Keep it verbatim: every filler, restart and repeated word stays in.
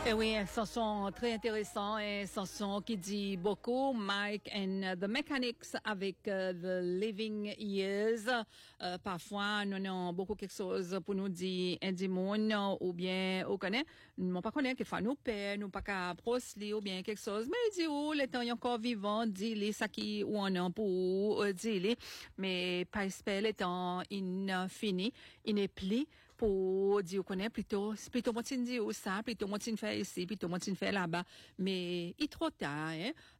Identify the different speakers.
Speaker 1: Et oui, une chanson très intéressante, une chanson qui dit beaucoup, Mike and uh, the Mechanics avec uh, The Living Years. Euh, parfois, nous avons beaucoup quelque chose pour nous dire, un dimon, ou bien, on connaît, nous pas connaît, quelquefois nous père, nous pas qu'à prosli, ou bien quelque chose, mais il dit, oh, les temps encore vivant, dis-les, ça qui, ou on a pour, euh, dis-les, mais pas espérer les temps, infini, inépli, pour dire qu'on est plutôt plutôt moi dire ça plutôt moi faire ici plutôt moi faire là-bas mais il est trop tard hein